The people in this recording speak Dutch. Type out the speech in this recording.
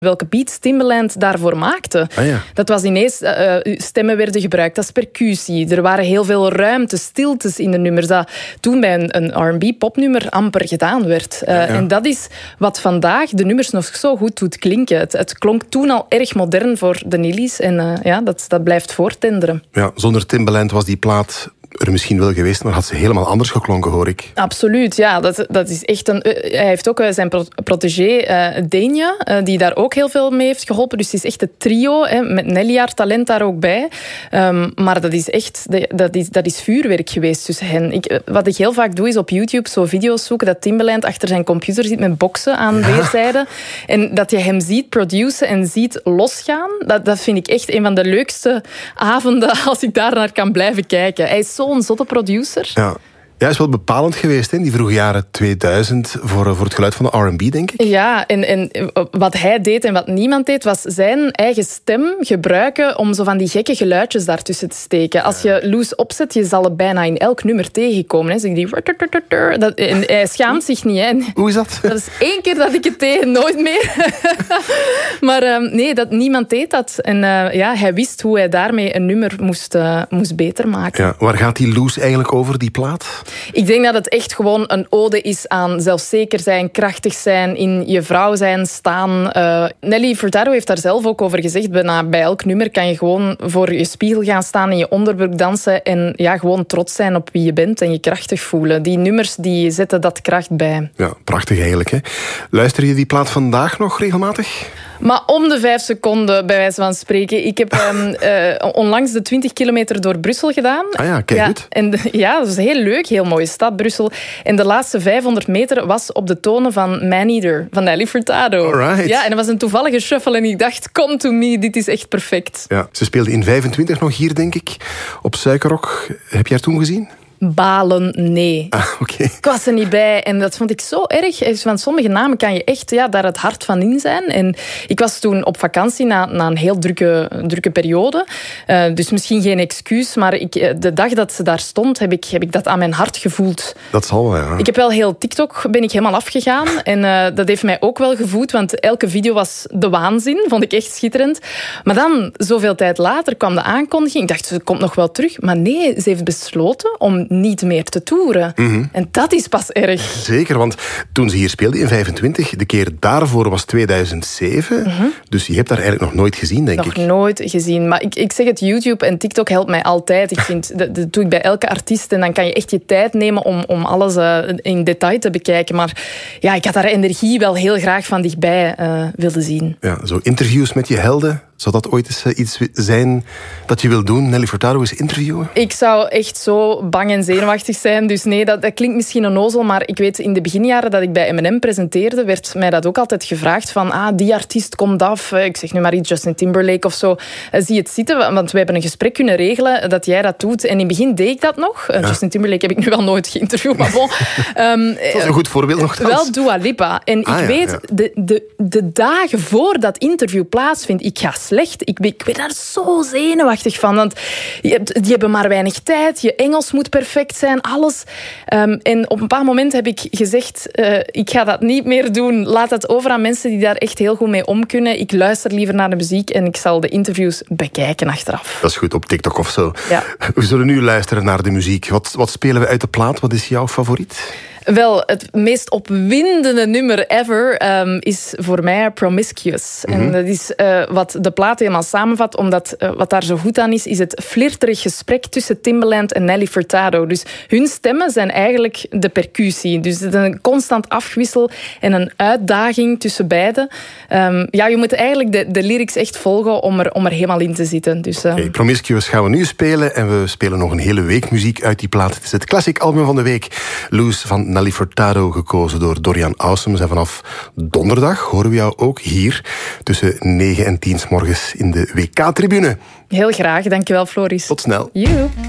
welke beats Timbaland daarvoor maakte. Ah, ja. Dat was ineens, stemmen werden gebruikt als percussie. Er waren heel veel ruimte, stiltes in de nummers, dat toen bij een R&B-popnummer amper gedaan werd. En dat is wat vandaag de nummers nog zo goed doet klinken. Het klonk toen al erg modern voor de Nillies en dat blijft voortenderen. Ja, zonder Timbaland was die plaat er misschien wel geweest, maar had ze helemaal anders geklonken, hoor ik. Absoluut, ja. Dat is echt hij heeft ook zijn protégé Denia, die daar ook heel veel mee heeft geholpen. Dus het is echt het trio, met Nelly haar talent daar ook bij. Maar dat is echt, dat is vuurwerk geweest tussen hen. Wat ik heel vaak doe, is op YouTube zo video's zoeken dat Timbaland achter zijn computer zit met boksen aan weerszijden. En dat je hem ziet produceren en ziet losgaan. Dat vind ik echt een van de leukste avonden als ik daar naar kan blijven kijken. Hij is zo'n zotte producer. Ja. Ja, is wel bepalend geweest in die vroege jaren 2000 voor het geluid van de R&B, denk ik. Ja, en wat hij deed en wat niemand deed, was zijn eigen stem gebruiken om zo van die gekke geluidjes daartussen te steken. Als je Loose opzet, je zal het bijna in elk nummer tegenkomen. Hè. Zeg die... En hij schaamt zich niet. Hè. Hoe is dat? Dat is 1 keer dat ik het deed, nooit meer. Maar nee, niemand deed dat. En hij wist hoe hij daarmee een nummer moest beter maken. Ja, waar gaat die Loose eigenlijk over, die plaat? Ik denk dat het echt gewoon een ode is aan zelfzeker zijn, krachtig zijn, in je vrouw zijn, staan. Nelly Furtado heeft daar zelf ook over gezegd. Bij elk nummer kan je gewoon voor je spiegel gaan staan, in je onderbroek dansen en gewoon trots zijn op wie je bent en je krachtig voelen. Die nummers die zetten dat kracht bij. Ja, prachtig eigenlijk. Hè? Luister je die plaat vandaag nog regelmatig? Maar om de 5 seconden, bij wijze van spreken. Ik heb onlangs de 20 kilometer door Brussel gedaan. Ah ja, kijk goed. Dat was heel leuk, heel mooie stad, Brussel. En de laatste 500 meter was op de tonen van Man Eater, van Nelly Furtado. Alright. Ja, en dat was een toevallige shuffle en ik dacht, come to me, dit is echt perfect. Ja, ze speelde in 25 nog hier, denk ik, op Suikerrok. Heb je haar toen gezien? Balen, nee. Okay. Ik was er niet bij en dat vond ik zo erg. Van sommige namen kan je echt daar het hart van in zijn. En ik was toen op vakantie na een heel drukke periode. Dus misschien geen excuus, maar de dag dat ze daar stond, heb ik dat aan mijn hart gevoeld. Dat zal wel, ja. Ik heb wel heel TikTok ben ik helemaal afgegaan. En dat heeft mij ook wel gevoed, want elke video was de waanzin. Vond ik echt schitterend. Maar dan, zoveel tijd later, kwam de aankondiging. Ik dacht, ze komt nog wel terug. Maar nee, ze heeft besloten om niet meer te toeren. Mm-hmm. En dat is pas erg. Zeker, want toen ze hier speelde in 25, de keer daarvoor was 2007. Mm-hmm. Dus je hebt haar eigenlijk nog nooit gezien, denk ik. Nog nooit gezien. Maar ik zeg het, YouTube en TikTok helpt mij altijd. Ik vind, dat doe ik bij elke artiest. En dan kan je echt je tijd nemen om alles in detail te bekijken. Maar ja, ik had haar energie wel heel graag van dichtbij willen zien. Ja, zo interviews met je helden. Zou dat ooit eens iets zijn dat je wil doen? Nelly Furtado eens interviewen? Ik zou echt zo bang en zenuwachtig zijn. Dus nee, dat klinkt misschien onnozel. Maar ik weet, in de beginjaren dat ik bij M&M presenteerde, werd mij dat ook altijd gevraagd van die artiest komt af. Ik zeg nu maar iets, Justin Timberlake of zo. Zie het zitten, want we hebben een gesprek kunnen regelen dat jij dat doet. En in het begin deed ik dat nog. Justin Timberlake heb ik nu wel nooit geïnterviewd, maar bon. Dat is een goed voorbeeld nogthans. Wel Dua Lipa. En ik weet, de dagen voor dat interview plaatsvindt, ik ga slecht. Ik werd daar zo zenuwachtig van. Want die hebben maar weinig tijd. Je Engels moet perfect zijn. Alles. En op een bepaald moment heb ik gezegd, ik ga dat niet meer doen. Laat het over aan mensen die daar echt heel goed mee om kunnen. Ik luister liever naar de muziek en ik zal de interviews bekijken achteraf. Dat is goed, op TikTok of zo. Ja. We zullen nu luisteren naar de muziek. Wat spelen we uit de plaat? Wat is jouw favoriet? Wel, het meest opwindende nummer ever is voor mij Promiscuous. Mm-hmm. En dat is wat de plaat helemaal samenvat, omdat wat daar zo goed aan is het flirterig gesprek tussen Timbaland en Nelly Furtado. Dus hun stemmen zijn eigenlijk de percussie. Dus het is een constant afwissel en een uitdaging tussen beiden. Je moet eigenlijk de lyrics echt volgen om er helemaal in te zitten. Dus, Promiscuous gaan we nu spelen en we spelen nog een hele week muziek uit die plaat. Het is het classic album van de week. Loose van Nelly Furtado, gekozen door Dorian Ausums. En vanaf donderdag horen we jou ook hier tussen 9 en 10 's morgens in de WK-tribune. Heel graag, dankjewel Floris. Tot snel. Joe.